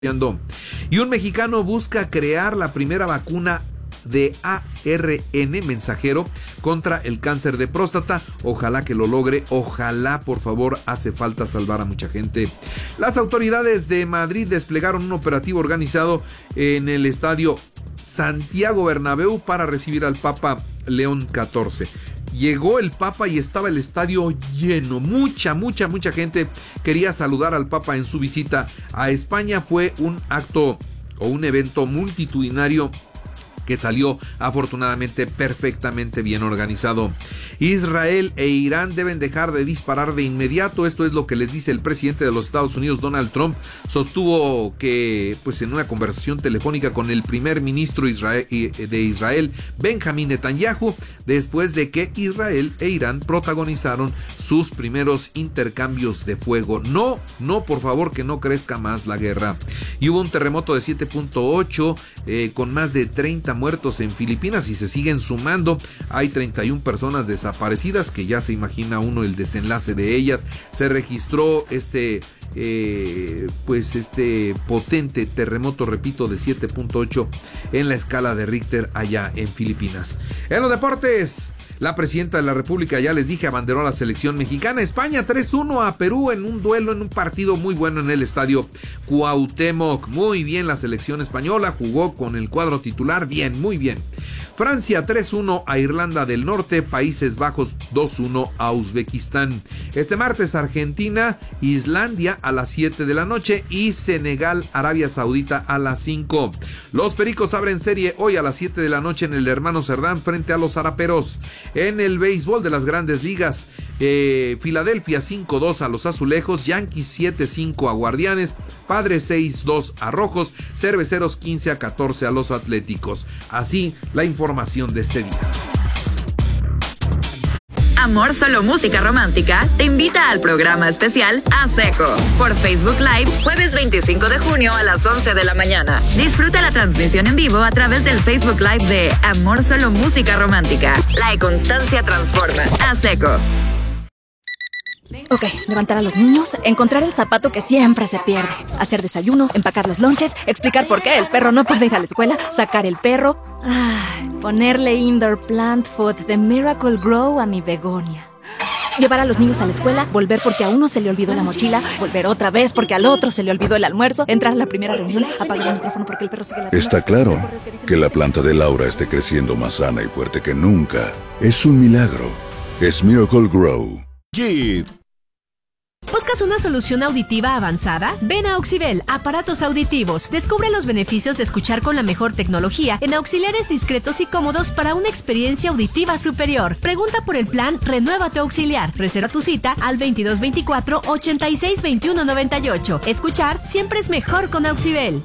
Y un mexicano busca crear la primera vacuna de ARN mensajero contra el cáncer de próstata. Ojalá que lo logre, ojalá, por favor, hace falta salvar a mucha gente. Las autoridades de Madrid desplegaron un operativo organizado en el estadio Santiago Bernabéu para recibir al Papa León XIV. Llegó el Papa y estaba el estadio lleno. Mucha gente quería saludar al Papa en su visita a España. Fue un acto o un evento multitudinario que salió afortunadamente perfectamente bien organizado. Israel e Irán deben dejar de disparar de inmediato. Esto es lo que les dice el presidente de los Estados Unidos, Donald Trump. Sostuvo que, en una conversación telefónica con el primer ministro de Israel, Benjamín Netanyahu, después de que Israel e Irán protagonizaron sus primeros intercambios de fuego. No, por favor, que no crezca más la guerra. Y hubo un terremoto de 7.8 con más de 30 muertos en Filipinas y se siguen sumando. Hay 31 personas desaparecidas, que ya se imagina uno el desenlace de ellas. Se registró este potente terremoto, repito, de 7.8 en la escala de Richter allá en Filipinas. En los deportes, la presidenta de la República, ya les dije, abanderó a la selección mexicana. España 3-1 a Perú en un duelo, en un partido muy bueno en el estadio Cuauhtémoc. Muy bien la selección española, jugó con el cuadro titular, bien, muy bien. Francia 3-1 a Irlanda del Norte, Países Bajos 2-1 a Uzbekistán. Este martes Argentina, Islandia a las 7 de la noche y Senegal, Arabia Saudita a las 5. Los Pericos abren serie hoy a las 7 de la noche en el Hermano Cerdán frente a los Zaraperos. En el béisbol de las Grandes Ligas, Filadelfia 5-2 a los Azulejos, Yankees 7-5 a Guardianes, Padres 6-2 a Rojos, Cerveceros 15-14 a los Atléticos. Así la información de este día. Amor Solo Música Romántica te invita al programa especial A Seco por Facebook Live, jueves 25 de junio a las 11 de la mañana. Disfruta la transmisión en vivo a través del Facebook Live de Amor Solo Música Romántica. La constancia transforma. A Seco. Ok, levantar a los niños, encontrar el zapato que siempre se pierde, hacer desayuno, empacar los lonches, explicar por qué el perro no puede ir a la escuela, sacar el perro, ponerle indoor plant food de Miracle Grow a mi begonia. Llevar a los niños a la escuela, volver porque a uno se le olvidó la mochila, volver otra vez porque al otro se le olvidó el almuerzo, entrar a la primera reunión, apagar el micrófono porque el perro sigue latiendo. Está claro que la planta de Laura esté creciendo más sana y fuerte que nunca. Es un milagro. Es Miracle Grow. Jeep. ¿Buscas una solución auditiva avanzada? Ven a Auxibel, aparatos auditivos. Descubre los beneficios de escuchar con la mejor tecnología en auxiliares discretos y cómodos para una experiencia auditiva superior. Pregunta por el plan Renueva tu Auxiliar. Reserva tu cita al 2224-862198. Escuchar siempre es mejor con Auxibel.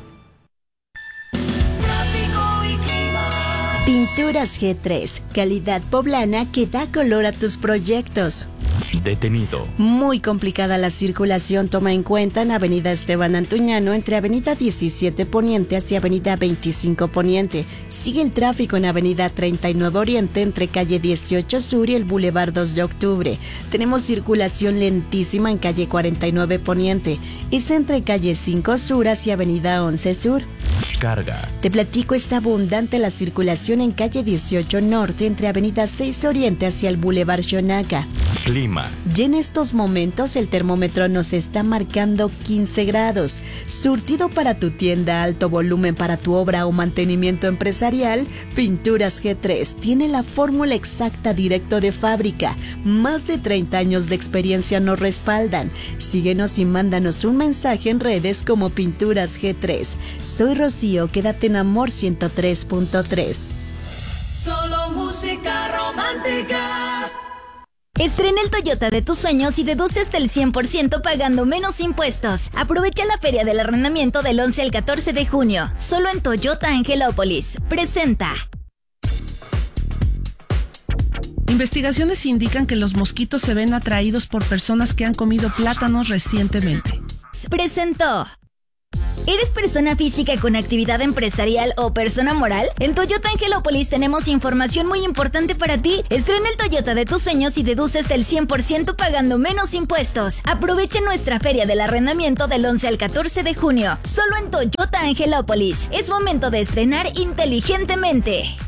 Pinturas G3, calidad poblana que da color a tus proyectos. Detenido. Muy complicada la circulación, toma en cuenta en Avenida Esteban Antuñano entre Avenida 17 Poniente hacia Avenida 25 Poniente. Sigue el tráfico en Avenida 39 Oriente entre Calle 18 Sur y el Boulevard 2 de Octubre. Tenemos circulación lentísima en Calle 49 Poniente. Es entre Calle 5 Sur hacia Avenida 11 Sur. Carga. Te platico, está abundante la circulación en Calle 18 Norte entre Avenida 6 Oriente hacia el Boulevard Xonaca. Clima. Y en estos momentos el termómetro nos está marcando 15 grados. Surtido para tu tienda, alto volumen para tu obra o mantenimiento empresarial, Pinturas G3 tiene la fórmula exacta directo de fábrica. Más de 30 años de experiencia nos respaldan. Síguenos y mándanos un mensaje en redes como Pinturas G3. Soy Rocío, quédate en Amor 103.3. Solo música romántica. Estrena el Toyota de tus sueños y deduce hasta el 100% pagando menos impuestos. Aprovecha la Feria del Arrendamiento del 11 al 14 de junio. Solo en Toyota Angelópolis. Presenta. Investigaciones indican que los mosquitos se ven atraídos por personas que han comido plátanos recientemente. Presentó. ¿Eres persona física con actividad empresarial o persona moral? En Toyota Angelópolis tenemos información muy importante para ti. Estrena el Toyota de tus sueños y deduce hasta el 100% pagando menos impuestos. Aprovecha nuestra feria del arrendamiento del 11 al 14 de junio. Solo en Toyota Angelópolis. Es momento de estrenar inteligentemente.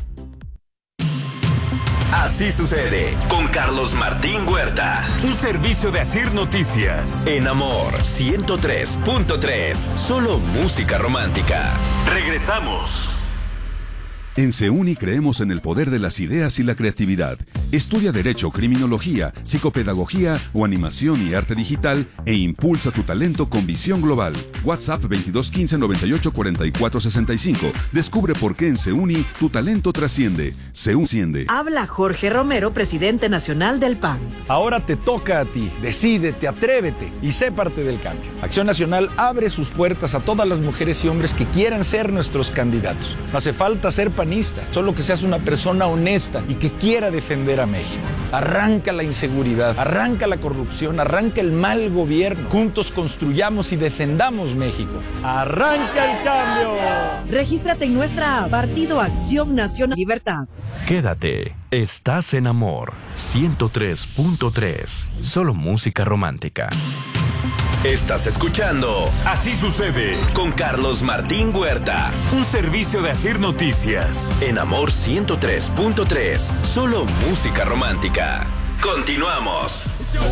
Así sucede con Carlos Martín Huerta. Un servicio de Asir Noticias. En Amor 103.3. Solo música romántica. Regresamos. En CEUNI creemos en el poder de las ideas y la creatividad. Estudia Derecho, Criminología, Psicopedagogía o Animación y Arte Digital e impulsa tu talento con visión global. WhatsApp 2215-984465. Descubre por qué en CEUNI tu talento trasciende. CEUNI. Habla Jorge Romero, presidente nacional del PAN. Ahora te toca a ti. Decídete, atrévete y sé parte del cambio. Acción Nacional abre sus puertas a todas las mujeres y hombres que quieran ser nuestros candidatos. No hace falta ser panista, solo que seas una persona honesta y que quiera defender a México. Arranca la inseguridad, arranca la corrupción, arranca el mal gobierno. Juntos construyamos y defendamos México. ¡Arranca el cambio! Regístrate en nuestra app, Partido Acción Nacional Libertad. Quédate, estás en Amor 103.3. Solo música romántica. Estás escuchando Así sucede con Carlos Martín Huerta. Un servicio de Asir Noticias. En Amor 103.3. Solo música romántica. Continuamos.